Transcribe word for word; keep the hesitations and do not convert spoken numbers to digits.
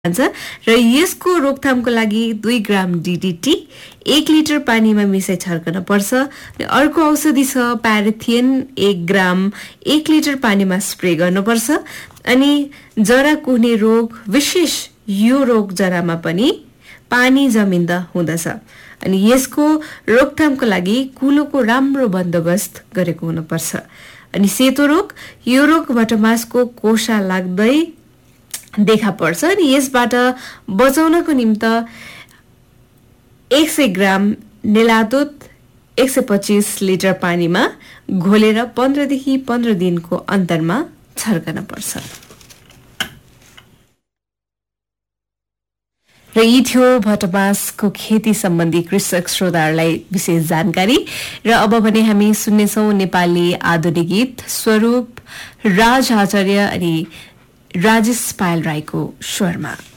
र यसको रोकथामको लागि दुई ग्राम डीडीटी एक लिटर पानीमा मिसाई छर्कन पर्छ। अर्को औषधि छ प्याराथियन एक ग्राम एक लिटर पानीमा स्प्रे गर्नुपर्छ। अनि जरा कुहने रोग, विशेष यो रोग जरामा पनि पानी जमिन्दा हुँदछ। अनि यसको रोकथामको लागि कुलोको राम्रो बन्दोबस्त गरेको हुनुपर्छ। अनि सेतो रोग, यो रोगबाट मासको कोषा लाग्दै देखा पर्छ। अनि यसबाट बचाउनको निम्ति एक सय ग्राम नेलातोत एक सय पच्चीस लिटर पानीमा घोलेर पन्ध्रदेखि पन्ध्र दिनको अन्तरमा छर्कन पर्छ। र यी थियो भटमासको खेती सम्बन्धी कृषक श्रोताहरूलाई विशेष जानकारी। र अब भने हामी सुन्नेछौँ नेपाली आधुनिक गीत, स्वरूप राज आचार्य अनि राजेश पायल राईको स्वरमा।